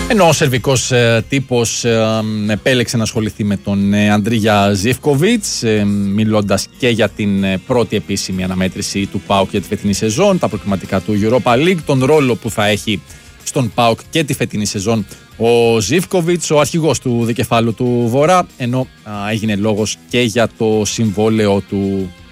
Ενώ ο σερβικός τύπος επέλεξε να ασχοληθεί με τον Αντρίγια Ζίβκοβιτς, μιλώντας και για την πρώτη επίσημη αναμέτρηση του ΠΑΟΚ για τη φετινή σεζόν, τα προκριματικά του Europa League, τον ρόλο που θα έχει στον ΠΑΟΚ και τη φετινή σεζόν ο Ζίβκοβιτς, ο αρχηγός του δικεφάλου του Βορρά, ενώ έγινε λόγος και για το συμβόλαιο του